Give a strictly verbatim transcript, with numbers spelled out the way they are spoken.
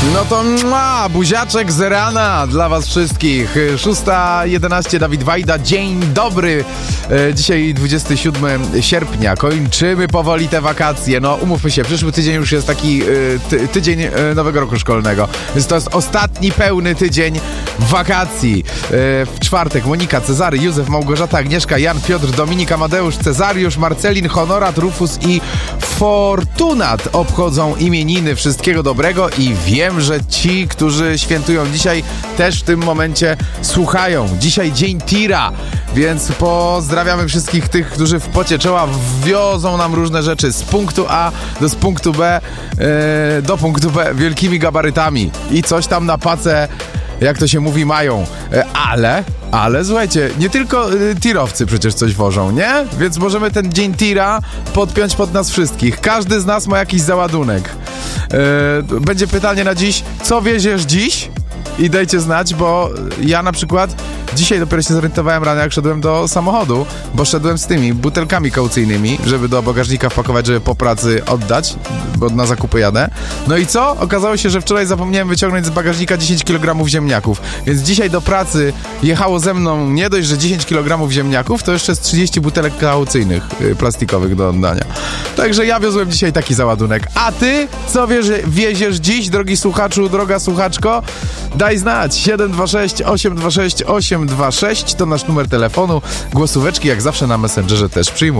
No to mua, buziaczek z rana dla was wszystkich. szósta jedenaście, Dawid Wajda, dzień dobry. E, dzisiaj dwudziestego siódmego sierpnia, kończymy powoli te wakacje. No umówmy się, przyszły tydzień już jest taki e, ty, tydzień e, nowego roku szkolnego. Więc to jest ostatni pełny tydzień wakacji. E, w czwartek Monika, Cezary, Józef, Małgorzata, Agnieszka, Jan, Piotr, Dominik, Amadeusz, Cezariusz, Marcelin, Honorat, Rufus i Fortunat obchodzą imieniny. Wszystkiego dobrego i wiem, że ci, którzy świętują dzisiaj, też w tym momencie słuchają. Dzisiaj dzień tira, więc pozdrawiamy wszystkich tych, którzy w pocie czoła wiozą nam różne rzeczy z punktu A do z punktu B yy, do punktu B wielkimi gabarytami i coś tam na pacę, jak to się mówi, mają. Yy, ale... Ale słuchajcie, nie tylko y, tirowcy przecież coś wożą, nie? Więc możemy ten dzień tira podpiąć pod nas wszystkich. Każdy z nas ma jakiś załadunek. Yy, będzie pytanie na dziś, co wieziesz dziś? I dajcie znać, bo ja na przykład dzisiaj dopiero się zorientowałem rano, jak szedłem do samochodu, bo szedłem z tymi butelkami kaucyjnymi, żeby do bagażnika wpakować, żeby po pracy oddać, bo na zakupy jadę. No i co? Okazało się, że wczoraj zapomniałem wyciągnąć z bagażnika dziesięć kilogramów ziemniaków, więc dzisiaj do pracy jechało ze mną nie dość, że dziesięć kilogramów ziemniaków, to jeszcze z trzydzieści butelek kaucyjnych, yy, plastikowych do oddania. Także ja wiozłem dzisiaj taki załadunek. A ty? Co wiesz, wieziesz dziś, drogi słuchaczu, droga słuchaczko? Daj znać. siedem dwa sześć osiem dwa sześć osiem dwa sześć to nasz numer telefonu. Głosóweczki jak zawsze na Messengerze też przyjmuję.